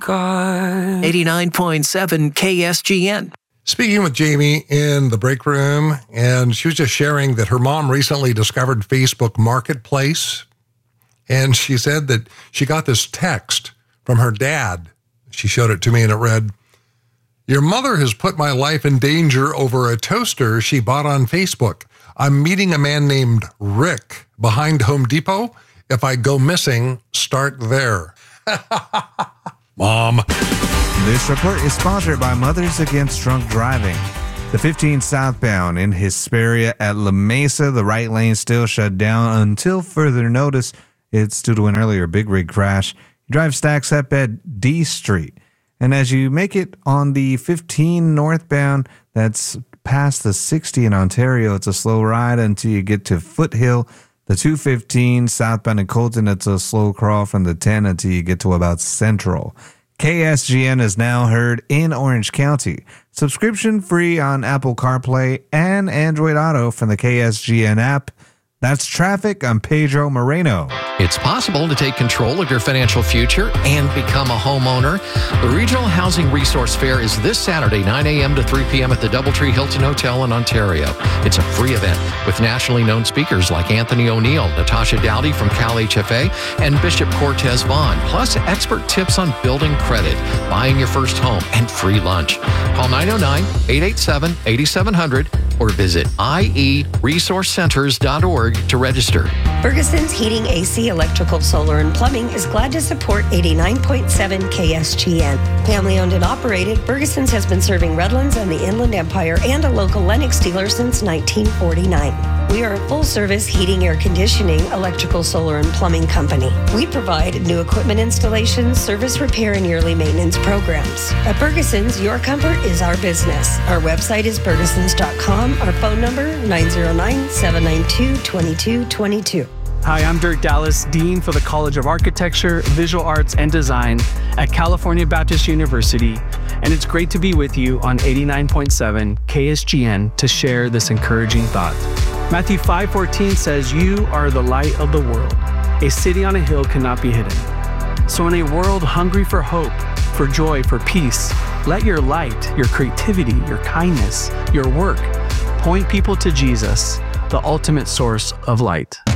God. 89.7 KSGN. Speaking with Jamie in the break room, and she was just sharing that her mom recently discovered Facebook Marketplace, and she said that she got this text from her dad. She showed it to me, and it read, "Your mother has put my life in danger over a toaster she bought on Facebook. I'm meeting a man named Rick behind Home Depot. If I go missing, start there." Mom. This report is sponsored by Mothers Against Drunk Driving. The 15 southbound in Hesperia at La Mesa, the right lane still shut down until further notice. It's due to an earlier big rig crash. You drive stacks up at D Street. And as you make it on the 15 northbound, that's past the 60 in Ontario, it's a slow ride until you get to Foothill. The 215 southbound in Colton, it's a slow crawl from the 10 until you get to about Central. KSGN is now heard in Orange County. Subscription free on Apple CarPlay and Android Auto from the KSGN app. That's traffic. I'm Pedro Moreno. It's possible to take control of your financial future and become a homeowner. The Regional Housing Resource Fair is this Saturday, 9 a.m. to 3 p.m. at the Doubletree Hilton Hotel in Ontario. It's a free event with nationally known speakers like Anthony O'Neill, Natasha Dowdy from Cal HFA, and Bishop Cortez Vaughn, plus expert tips on building credit, buying your first home, and free lunch. Call 909-887-8700 or visit ieresourcecenters.org to register. Ferguson's Heating, AC, Electrical, Solar, and Plumbing is glad to support 89.7 KSGN. Family owned and operated, Ferguson's has been serving Redlands and the Inland Empire and a local Lennox dealer since 1949. We are a full-service heating, air conditioning, electrical, solar, and plumbing company. We provide new equipment installations, service repair, and yearly maintenance programs. At Ferguson's, your comfort is our business. Our website is fergusons.com. Our phone number, 909-792-2222. Hi, I'm Dirk Dallas, Dean for the College of Architecture, Visual Arts, and Design at California Baptist University, and it's great to be with you on 89.7 KSGN to share this encouraging thought. Matthew 5:14 says, "You are the light of the world. A city on a hill cannot be hidden." So in a world hungry for hope, for joy, for peace, let your light, your creativity, your kindness, your work point people to Jesus, the ultimate source of light.